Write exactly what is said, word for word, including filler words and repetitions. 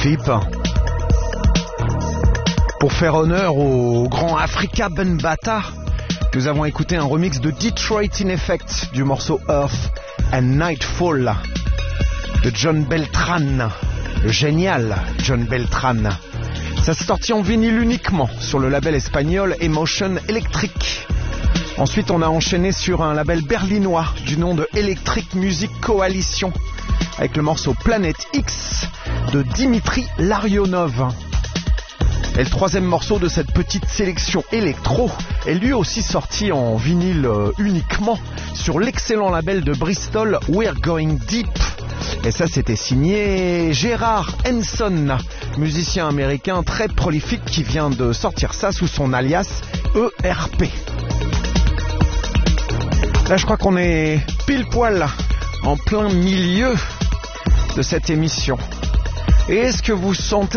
Flip. Pour faire honneur au grand Afrika Bambaataa, nous avons écouté un remix de Detroit in Effect du morceau Earth and Nightfall de John Beltran, le génial John Beltran. Ça s'est sorti en vinyle uniquement sur le label espagnol Emotion Electric. Ensuite, on a enchaîné sur un label berlinois du nom de Electric Music Coalition avec le morceau Planet X de Dimitri Larionov. Et le troisième morceau de cette petite sélection électro est lui aussi sorti en vinyle uniquement sur l'excellent label de Bristol We're Going Deep. Et ça, c'était signé Gérard Henson, musicien américain très prolifique qui vient de sortir ça sous son alias E R P. Là, je crois qu'on est pile poil en plein milieu de cette émission. Et est-ce que vous sentez